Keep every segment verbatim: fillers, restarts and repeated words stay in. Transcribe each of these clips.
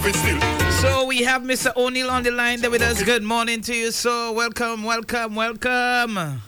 So we have Mister O'Neill on the line there with us. Good morning to you, so welcome, welcome, welcome.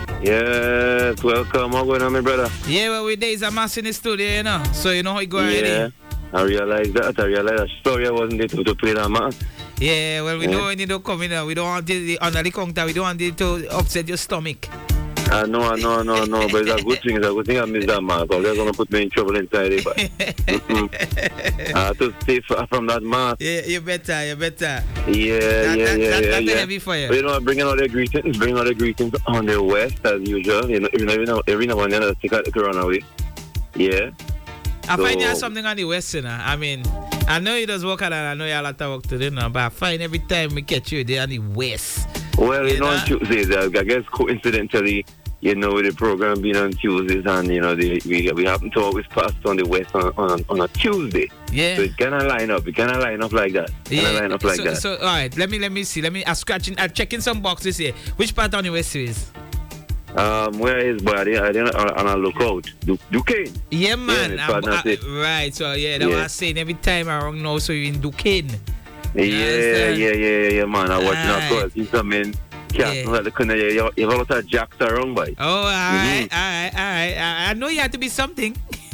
Yes, welcome. How going on, my brother? Yeah, well, we days a mass in the studio, you know. So you know how it go already. Yeah, I realize that. I realize that. Sorry, I wasn't able to play that match. Yeah, well, we yeah. know when you don't come in, we don't want it under the counter. We don't want it to upset your stomach. I know, I know, I know, I know, but it's a good thing. It's a good thing I missed that match. So they're gonna put me in trouble inside it. But mm-hmm. I have to stay far from that match. Yeah, you better, you better. Yeah, that, yeah, that, yeah, that, yeah. That's yeah. heavy for you. But, you know, bringing all the greetings, bringing all the greetings on the west as usual. You know, every now, every now and then I stick out the corona away. Yeah. I so, find you have something on the west, you know. I mean, I know you does work hard and I know you have a lot of work to do now, but I find every time we catch you there on the west. Well, you, you know, know, on Tuesdays, I guess coincidentally, you know, with the program being on Tuesdays, and you know, the, we we happen to always pass on the west on on, on a Tuesday. Yeah. So it kind of line up. It kind of line up like that. It yeah. line up like so, that. So all right, let me let me see. Let me. I'm scratching. I'm checking some boxes here. Which part on the west is? Um, where is but I didn't, I didn't on a lookout. Du- Duquesne. Yeah, man. Yeah, I'm, I, right. So yeah, that's yeah. what I'm saying. Every time I wrong now, so you're in Duquesne. Yeah, yeah, yeah, yeah, yeah, man. I'm watching right. out. See some men. Yeah, you have a lot of jacks around, boy. Oh, all right, mm-hmm. all right, all right. I, I know you have to be something.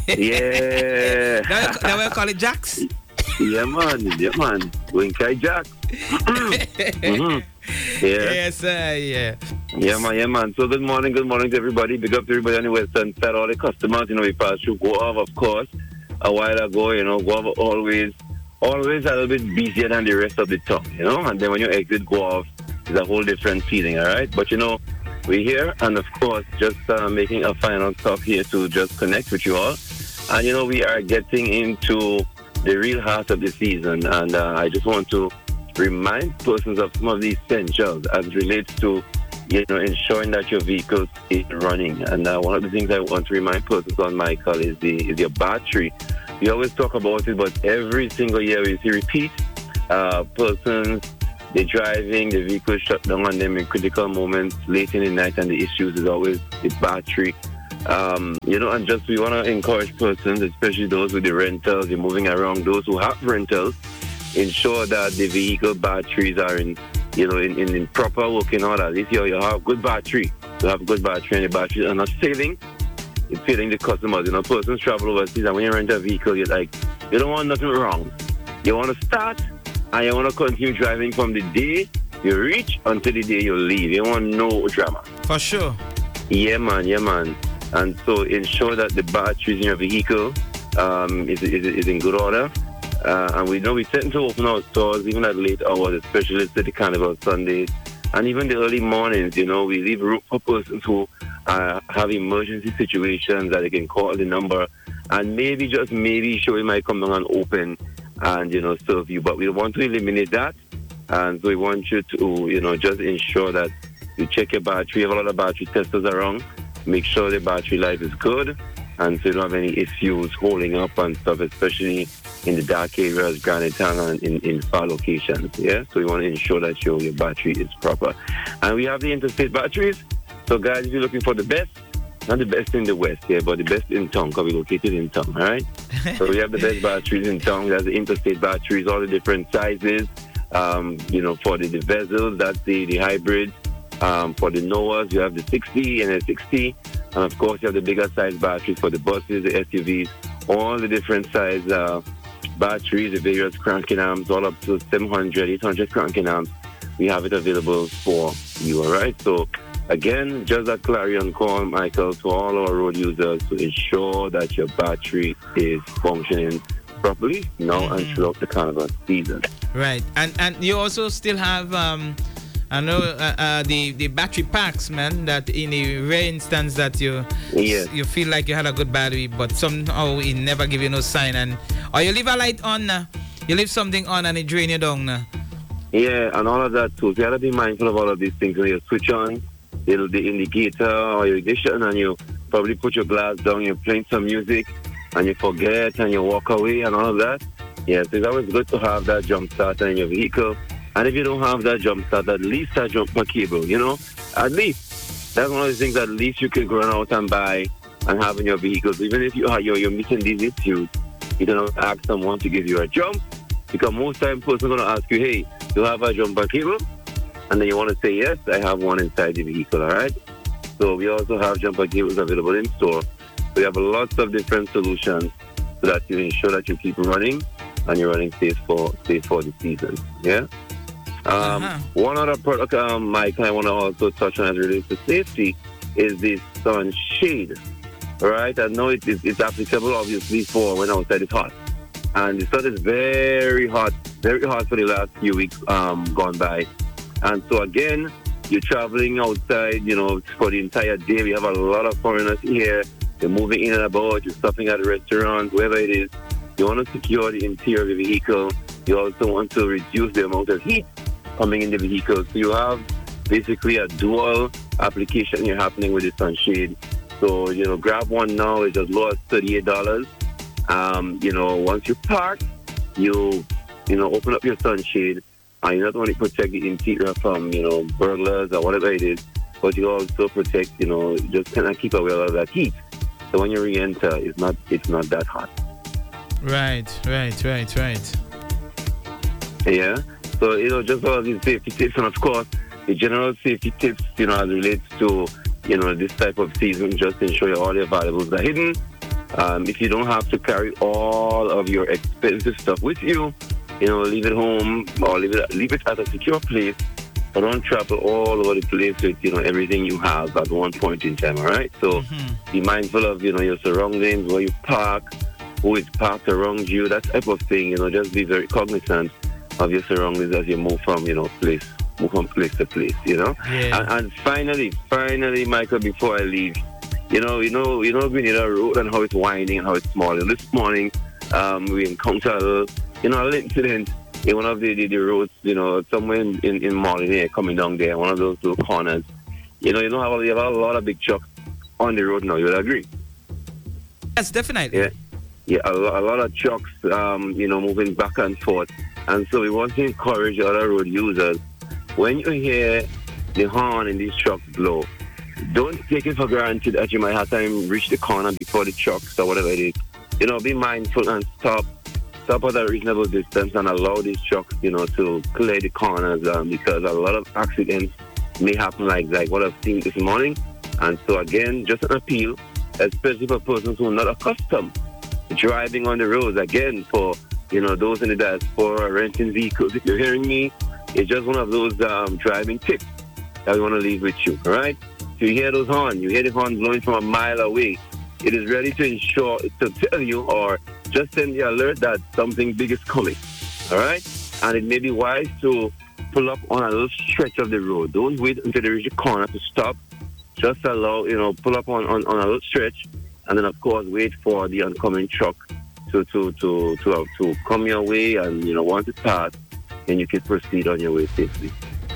Yeah. That's why I call it jacks. Yeah, man. Yeah, man. Winky Jack. mm-hmm. Yeah. Yes, uh, yeah. Yeah, man, yeah, man. So good morning, good morning to everybody. Big up to everybody on the western side, all the customers. You know, we passed through Guava, of course, a while ago. You know, Guava always, always a little bit busier than the rest of the town, you know. And then when you exit Guava, it's a whole different feeling, all right? But, you know, we're here, and of course, just uh, making a final stop here to just connect with you all. And, you know, we are getting into the real heart of the season, and uh, I just want to remind persons of some of the essentials as it relates to, you know, ensuring that your vehicle is running. And uh, one of the things I want to remind persons on, Michael, is the is your battery. We always talk about it, but every single year we see repeat uh, persons, they're driving, the vehicle shut down on them in critical moments late in the night, and the issues is always the battery. Um, you know, and just we want to encourage persons, especially those with the rentals, you're moving around, those who have rentals, ensure that the vehicle batteries are in, you know, in, in, in proper working order. At least you, you have good battery. You have good battery, and the batteries are not failing. It's failing the customers. You know, persons travel overseas, and when you rent a vehicle, you're like, you don't want nothing wrong. You want to start, and you want to continue driving from the day you reach until the day you leave. You want no drama. For sure. Yeah, man. Yeah, man. And so ensure that the batteries in your vehicle um, is, is, is in good order. Uh, and we know we tend to open our stores even at late hours, especially at the Carnival Sundays. And even the early mornings, you know, we leave room for persons who uh, have emergency situations that they can call the number. And maybe, just maybe, sure, we might come down and open and, you know, serve you. But we want to eliminate that. And so we want you to, you know, just ensure that you check your battery. You have a lot of battery testers around. Make sure the battery life is good. And so you don't have any issues holding up and stuff, especially in the dark areas, Granite Town, and in, in far locations. Yeah, so you want to ensure that your, your battery is proper. And we have the interstate batteries. So guys, if you're looking for the best, not the best in the west, yeah, but the best in town, because we're located in town, all right? So we have the best batteries in town. There's the interstate batteries, all the different sizes. Um, you know, for the, the vessels, that's the, the hybrids. Um, for the Noahs, you have the sixty and the sixty. And of course, you have the bigger size batteries for the buses, the S U Vs, all the different size uh, batteries, the various cranking arms, all up to seven hundred, eight hundred cranking arms. We have it available for you, all right? So, again, just a clarion call, Michael, to all our road users to ensure that your battery is functioning properly now mm-hmm. and throughout the Carnival season. Right. And and you also still have... Um I know uh, uh, the the battery packs, man. That in the rare instance that you yes. you feel like you had a good battery, but somehow it never give you no sign, and or you leave a light on, uh, you leave something on and it drain you down. Uh. Yeah, and all of that too. So you gotta be mindful of all of these things. When you switch on the, the indicator or your ignition, and you probably put your glass down, you're playing some music, and you forget and you walk away and all of that. Yeah, so it's always good to have that jump starter in your vehicle. And if you don't have that jump start, at least a jumper cable, you know? At least. That's one of the things that at least you can run out and buy and have in your vehicles. Even if you are, you're, you're meeting these issues, you don't ask someone to give you a jump. Because most time, person going to ask you, hey, do you have a jumper cable? And then you want to say, yes, I have one inside the vehicle, all right? So we also have jumper cables available in store. We have lots of different solutions so that you ensure that you keep running and you're running safe for safe for the season. Yeah. Um, uh-huh. One other product, um, Mike, I want to also touch on as it relates to safety is the sun shade. All right. I know it is it's applicable obviously for when outside is hot, and the sun is very hot, very hot for the last few weeks um, gone by, and so again, you're traveling outside, you know, for the entire day. We have a lot of foreigners here. You're moving in and about. You're stopping at a restaurant, wherever it is. You want to secure the interior of the vehicle. You also want to reduce the amount of heat coming in the vehicle. So you have basically a dual application here happening with the sunshade. So, you know, grab one now. It's as low as thirty-eight dollars. Um, you know, once you park, you, you know, open up your sunshade. And you not only protect the interior from, you know, burglars or whatever it is, but you also protect, you know, just kind of keep away a lot of that heat. So when you re-enter, it's not, it's not that hot. Right, right, right, right. Yeah. So, you know, just all these safety tips, and of course, the general safety tips, you know, as it relates to, you know, this type of season, just ensure your all your valuables are hidden. Um, if you don't have to carry all of your expensive stuff with you, you know, leave it home or leave it leave it at a secure place. But don't travel all over the place with, you know, everything you have at one point in time, all right? So mm-hmm. be mindful of, you know, your surroundings, where you park, who is parked around you, that type of thing. You know, just be very cognizant of your surroundings as you move from, you know, place, move from place to place, you know? Yeah. And, and finally, finally, Michael, before I leave, you know, you know, you know, we need a road and how it's winding and how it's small. And this morning, um, we encountered a You know, a little incident in one of the, the, the roads, you know, somewhere in, in, in Marlin here, coming down there, one of those little corners. You know, you don't have a, you have a lot of big trucks on the road now, you would agree? Yes, definitely. Yeah, yeah, a, a lot of trucks, um, you know, moving back and forth. And so we want to encourage other road users, when you hear the horn in these trucks blow, don't take it for granted that you might have time reach the corner before the trucks or whatever it is. You know, be mindful and stop. Stop at a reasonable distance and allow these trucks, you know, to clear the corners um, because a lot of accidents may happen like, like what I've seen this morning. And so, again, just an appeal, especially for persons who are not accustomed to driving on the roads. Again, for, you know, those in the diaspora renting vehicles, if you're hearing me, it's just one of those um, driving tips that we want to leave with you, all right? So you hear those horns, you hear the horn blowing from a mile away. It is ready to ensure, to tell you or just send the alert that something big is coming, all right? And it may be wise to pull up on a little stretch of the road. Don't wait until they reach the corner to stop. Just allow, you know, pull up on, on, on a little stretch, and then, of course, wait for the oncoming truck to to to to, uh, to come your way. And, you know, once it starts, then you can proceed on your way safely.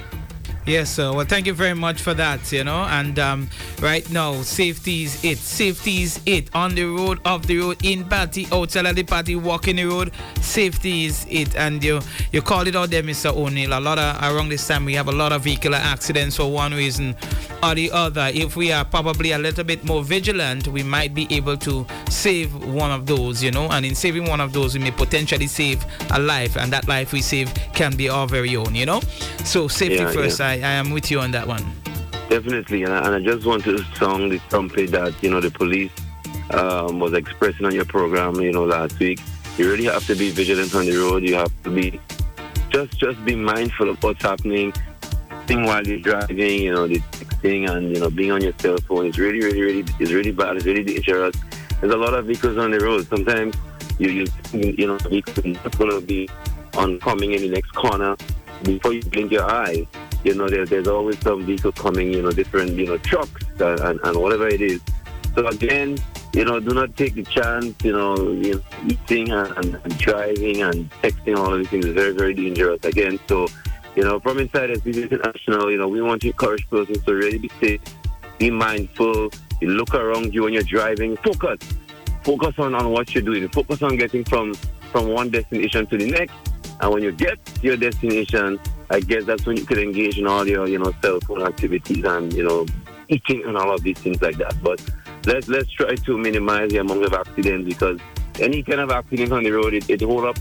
Yes, sir. Well, thank you very much for that, you know. And um, right now, safety is it. Safety is it. On the road, off the road, in party, outside of the party, walking the road. Safety is it. And you you called it out there, Mister O'Neill. A lot of, around this time, we have a lot of vehicular accidents for one reason or the other. If we are probably a little bit more vigilant, we might be able to save one of those, you know. And in saving one of those, we may potentially save a life. And that life we save can be our very own, you know. So safety yeah, first, yeah. I, I am with you on that one. Definitely, and I, and I just want to sound the trumpet that, you know, the police um, was expressing on your program, you know, last week. You really have to be vigilant on the road. You have to be, just just be mindful of what's happening. Thing while you're driving, you know, the texting and, you know, being on your cell phone is really, really, really, is really bad. It's really dangerous. There's a lot of vehicles on the road. Sometimes you, you, you know, vehicles are going to be oncoming in the next corner. Before you blink your eye, you know, there, there's always some vehicle coming, you know, different, you know, trucks and, and, and whatever it is. So again, you know, do not take the chance, you know, you know eating and, and, and driving and texting, all of these things is very, very dangerous. Again, so, you know, from inside S B C International, you know, we want to encourage persons to really be safe, be mindful, you look around you when you're driving, focus. Focus on, on what you're doing. Focus on getting from, from one destination to the next. And when you get to your destination, I guess that's when you can engage in all your, you know, cell phone activities and, you know, eating and all of these things like that. But let's let's try to minimize the amount of accidents, because any kind of accident on the road, it, it hold up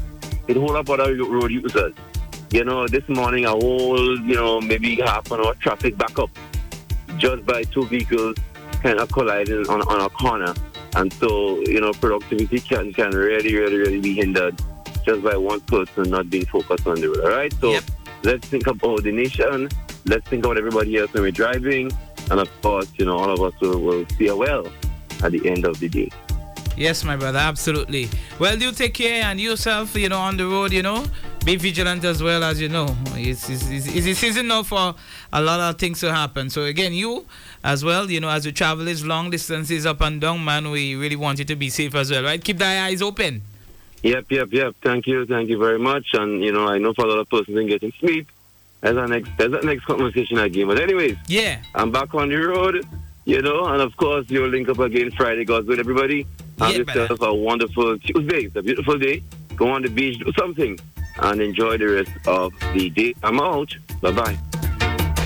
it hold up other road users. You know, this morning a whole, you know, maybe half an hour traffic backup just by two vehicles kind of colliding on, on a corner. And so, you know, productivity can, can really, really, really be hindered just by one person not being focused on the road. All right? So yep. let's think about the nation. Let's think about everybody else when we're driving. And of course, you know, all of us will, will fare well at the end of the day. Yes, my brother, absolutely. Well, you take care and yourself, you know, on the road, you know. Be vigilant as well, as you know. It's, it's, it's, it's a season now for a lot of things to happen. So again, you as well, you know, as you travel is long distances up and down, man, we really want you to be safe as well, right? Keep thy eyes open. Yep, yep, yep. Thank you, thank you very much. And, you know, I know for a lot of persons in getting sleep, there's our next, there's our next conversation again. But anyways, yeah, I'm back on the road, you know, and of course, you'll link up again Friday. God's with everybody. Have yeah, yourself brother. a wonderful Tuesday. It's a beautiful day. Go on the beach, do something, and enjoy the rest of the day. I'm out. Bye-bye.